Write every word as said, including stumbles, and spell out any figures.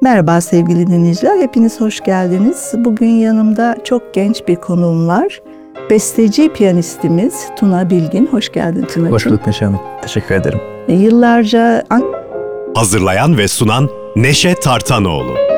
Merhaba sevgili dinleyiciler, hepiniz hoş geldiniz. Bugün yanımda çok genç bir konuğum var. Besteci piyanistimiz Tuna Bilgin. Hoş geldin Tuna'cığım. Hoş bulduk Neşe Hanım. Teşekkür ederim. Yıllarca... Hazırlayan ve sunan Neşe Tartanoğlu.